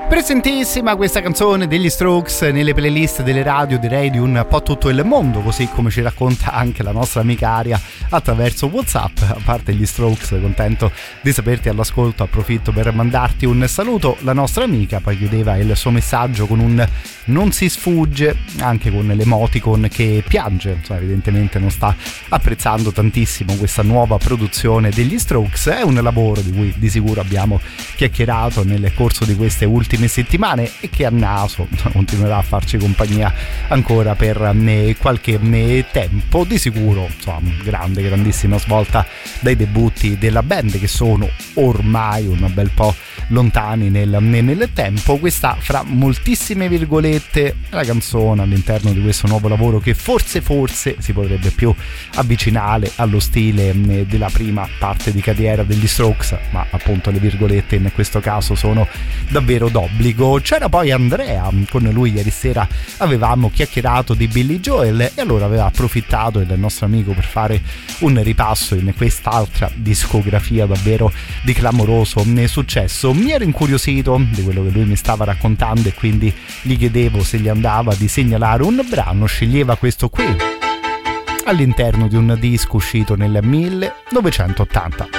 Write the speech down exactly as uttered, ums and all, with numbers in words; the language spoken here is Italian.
Presentissima questa canzone degli Strokes nelle playlist delle radio, direi di un po' tutto il mondo, così come ci racconta anche la nostra amica Aria attraverso WhatsApp. A parte gli Strokes, contento di saperti all'ascolto, approfitto per mandarti un saluto. La nostra amica poi chiudeva il suo messaggio con un non si sfugge, anche con l'emoticon che piange. Insomma, evidentemente non sta apprezzando tantissimo questa nuova produzione degli Strokes. È un lavoro di cui di sicuro abbiamo chiacchierato nel corso di queste ultime settimane e che a naso continuerà a farci compagnia ancora per qualche tempo. Di sicuro, insomma, grande, grandissima svolta dai debutti della band, che sono ormai un bel po' lontani nel, nel tempo. Questa, fra moltissime virgolette, la canzone all'interno di questo nuovo lavoro che forse forse si potrebbe più avvicinare allo stile della prima parte di carriera degli Strokes, ma appunto le virgolette in questo caso sono davvero d'obbligo. C'era poi Andrea, con lui ieri sera avevamo chiacchierato di Billy Joel e allora aveva approfittato il nostro amico per fare un ripasso in quest'altra discografia davvero di clamoroso successo. Mi ero incuriosito di quello che lui mi stava raccontando e quindi gli chiedevo se gli andava di segnalare un brano. Sceglieva questo qui all'interno di un disco uscito nel millenovecentottanta.